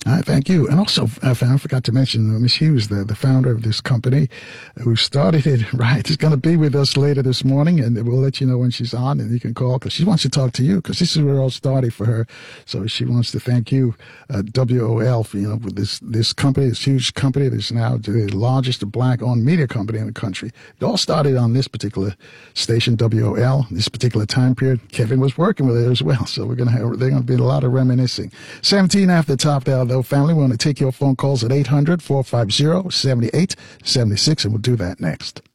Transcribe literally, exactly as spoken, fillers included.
I thank you. And also, I forgot to mention Miss Hughes, the, the founder of this company who started it, right, is going to be with us later this morning, and we'll let you know when she's on, and you can call because she wants to talk to you because this is where it all started for her. So she wants to thank you, uh, W O L, for, you know, with this, this company, this huge company that's now the largest black-owned media company in the country. It all started on this particular station, W O L, this particular time period. Kevin was working with it as well, so we're going to have, there's going to be a lot of reminiscing. seventeen after the top there, though, family. We want to take your phone calls at eight hundred, four five zero, seven eight seven six, and we'll do that next.